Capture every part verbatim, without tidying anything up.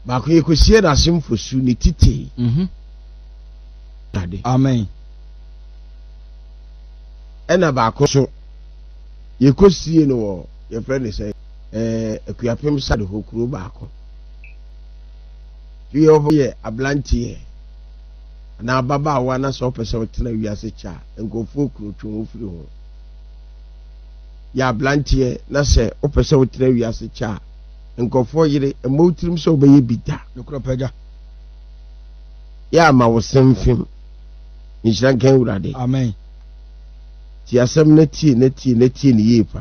ba ko yekosie na simfo su ni titi mhm ade amen ena ba ko so yekosie no wo ye friend say eh akuapem sade hokuro ba ko ye ho ye ablantie na baba wa na so pese wotena wiase cha nkofo kuro twon ofiri ho ya ablantie na se opese wotena wiase cha nkofo yire emotirim so obeye bida nokro paja ya ma wo semfim nyiran kan urade amen ti asem na tie na tie na tie ni yepa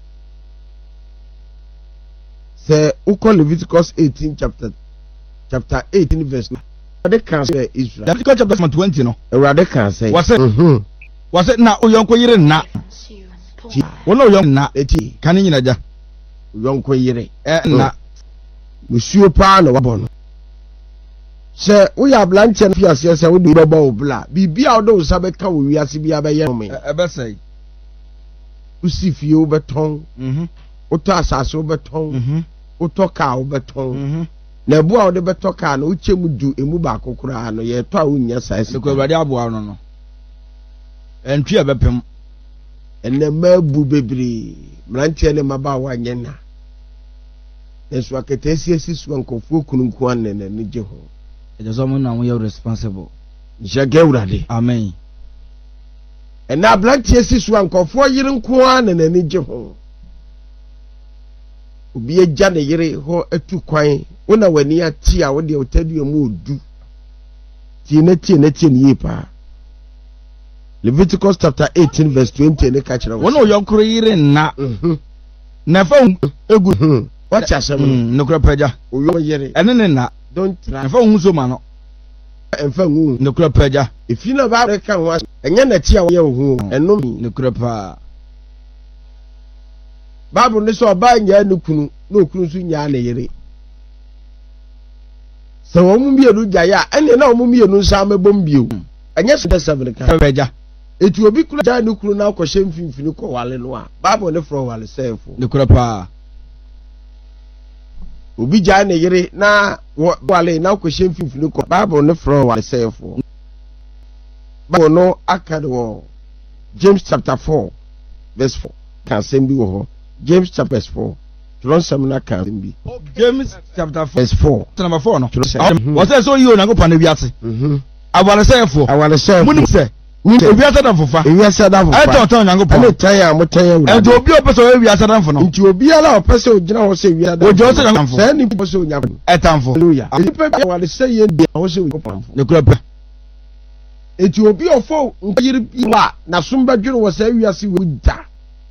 se uko Leviticus eighteen chapter chapter eighteen verse urade kan say Israel Leviticus chapter twenty no urade kan say wase mhm wase na oyonko yire na wona oyonko na eti kan nyina ja yonko yire eh na musuo pa na wabɔ no se wo ya blanche na fiase se wo de bɛbɔ wo bla bibia wo de wo sa bɛka wo wiase bia bɛyɛ me e be sei usi fie wo bɛtɔn mhm wo to asase wo bɛtɔn mhm wo to ka wo bɛtɔn mhm na ebu a wo de bɛtɔ ka na wo kyemu du emu ba kokora no ye to a wo nya sai se ko awurade aboa no no entwi abepem enne mabu bebre mrantie ne maba wa nyena Yesu aketesi esisu nkofo kununku anene ne je ho ejazo mo na wo you responsible jage urade amen ena blantie esisu nkofo yire nko anene ne je ho obi eja ne yire ho atu kwan wona wani ati a wo de otadu mu odu ti na ti na ti ne yipa Leviticus chapter eighteen verse twenty ne ka kire wo wona oyokro yire na mhm na fa egu what ya say nokro paja oyo yire ene ne na don't try na fa hu so ma no emfa ngu nokro paja ifi na ba ka ho enye na ti a wo ye hu eno nokro pa Bible ne so ba nya nukunu na okunu so nya na yire so wo mu bienu jaya ene na wo mu bienu nsa mebom bio enye so seven ka paja eti obi kula ja nukunu na akɔhye mfimfini kɔ wale no a Bible ne fro wale sefo nokro pa obi ja na yire na wale na akɔhye mfimfini kɔ Bible ne fro wale sefo Bible no akade wo James chapter four verse four kan sembi wo ho James chapter four John Samna kan sembi James chapter four verse four number four no what say so you na go pa na wiase mhm awale sefo awale sefo munim se ewiase dan fofa ewiase dan fofa eto ton nyango pa ene tan ya motan ya wura eto obi opeso ewiase dan fo no nti obi ala opese ogina ho se ewiase dan ojo se nyango se ni opese onya etanfo hallelujah ipe bi awale se ye ndi ho se onya pa ne kura pa eti obi ofo nkiri wa na sumba dwere wo se ewiase wo da